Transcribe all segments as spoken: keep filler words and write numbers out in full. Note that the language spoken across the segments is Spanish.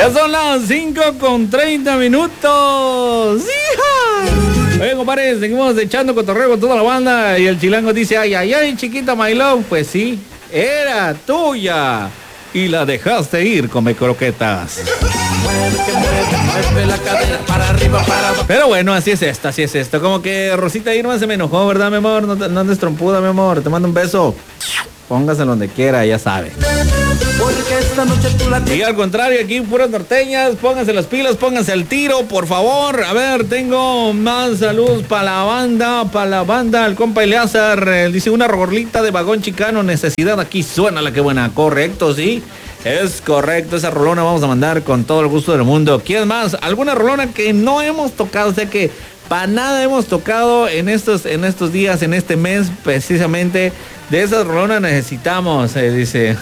Ya son las cinco con treinta minutos. ¡Hija! Oye, compadre, seguimos echando cotorreo con toda la banda. Y el chilango dice, ay, ay, ay, chiquita my love. Pues sí, era tuya. Y la dejaste ir, come croquetas. Pero bueno, así es esto, así es esto. Como que Rosita Irma se me enojó, ¿verdad, mi amor? No, te, no andes trompuda, mi amor. Te mando un beso. Póngase donde quiera, ya sabe. Y al contrario, aquí puras norteñas. Pónganse las pilas, pónganse al tiro, por favor. A ver, tengo más saludos para la banda, para la banda. El compa Eleazar eh, dice una rolita de vagón chicano, necesidad. Aquí suena la que buena. Correcto, sí. Es correcto, esa rolona vamos a mandar con todo el gusto del mundo. ¿Quién más? ¿Alguna rolona que no hemos tocado? O sea que para nada hemos tocado en estos, en estos días, en este mes, precisamente. De esas rolonas necesitamos, eh, dice.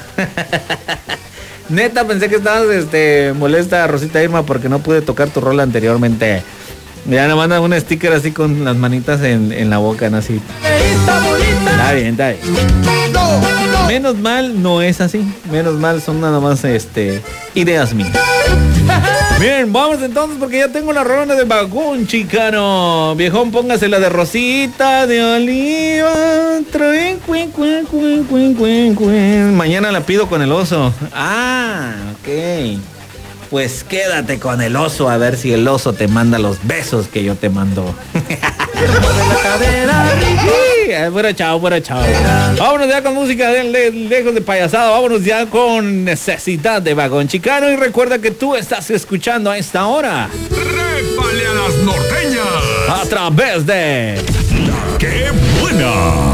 Neta, pensé que estabas este, molesta, Rosita Irma, porque no pude tocar tu rola anteriormente. Ya nos mandan un sticker así con las manitas en, en la boca, ¿no? Así. Está bien, está bien. Menos mal no es así. Menos mal son nada más este, ideas mías. Bien, vamos entonces porque ya tengo la rolona de vagón chicano. Viejón, póngase la de Rosita de Oliva. Traen, cuen, cuen, cuen, cuen, cuen, cuen. Mañana la pido con el oso. Ah, ok. Pues quédate con el oso a ver si el oso te manda los besos que yo te mando. Bueno, chao, bueno, chao. Vámonos ya con música de, de, lejos de payasada. Vámonos ya con necesidad de vagón chicano. Y recuerda que tú estás escuchando a esta hora. ¡Trépale a las norteñas! A través de La Que Buena.